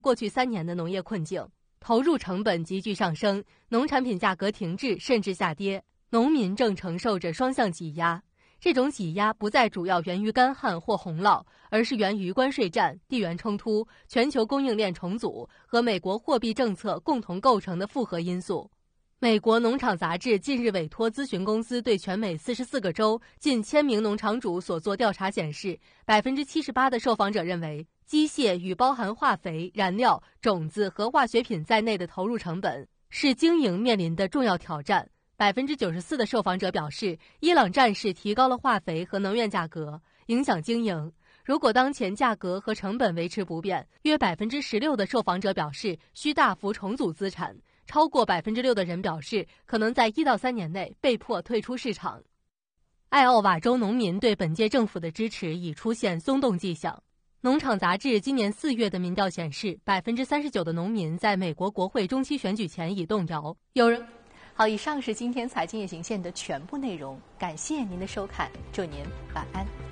过去3年的农业困境，投入成本急剧上升，农产品价格停滞甚至下跌，农民正承受着双向挤压。这种挤压不再主要源于干旱或洪涝，而是源于关税战、地缘冲突、全球供应链重组和美国货币政策共同构成的复合因素。美国农场杂志近日委托咨询公司对全美44个州近1000名农场主所做调查显示，78%的受访者认为，机械与包含化肥、燃料、种子和化学品在内的投入成本是经营面临的重要挑战。94%的受访者表示，伊朗战事提高了化肥和能源价格，影响经营。如果当前价格和成本维持不变，约16%的受访者表示需大幅重组资产，超过6%的人表示可能在1到3年内被迫退出市场。艾奥瓦州农民对本届政府的支持已出现松动迹象。农场杂志今年4月的民调显示，39%的农民在美国国会中期选举前已动摇。好，以上是今天财经夜行线的全部内容，感谢您的收看，祝您晚安。